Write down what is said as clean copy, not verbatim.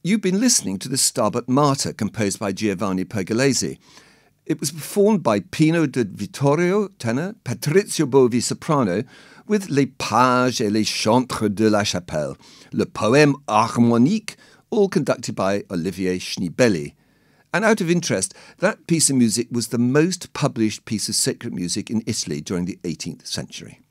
You've been listening to the Stabat Mater composed by Giovanni Pergolesi. It was performed by Pino de Vittorio, tenor, Patrizio Bovi, soprano, with Les Pages et les Chantres de la Chapelle, Le Poème Harmonique, all conducted by Olivier Schneebeli. And out of interest, that piece of music was the most published piece of sacred music in Italy during the 18th century.